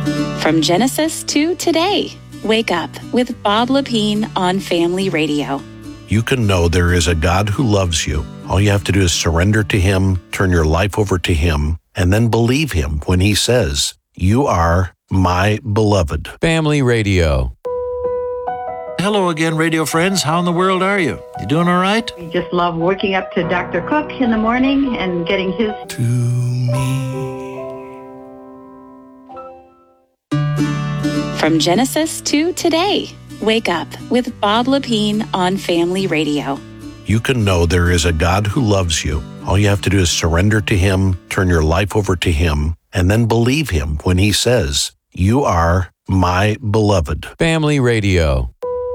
From Genesis to today, wake up with Bob Lepine on Family Radio. You can know there is a God who loves you. All you have to do is surrender to Him, turn your life over to Him, and then believe Him when He says, "You are my beloved." Family Radio. Hello again, radio friends. How in the world are you? You doing all right? We just love waking up to Dr. Cook in the morning and getting his To me. From Genesis to today, wake up with Bob Lepine on Family Radio. You can know there is a God who loves you. All you have to do is surrender to Him, turn your life over to Him, and then believe Him when He says, "You are my beloved." Family Radio.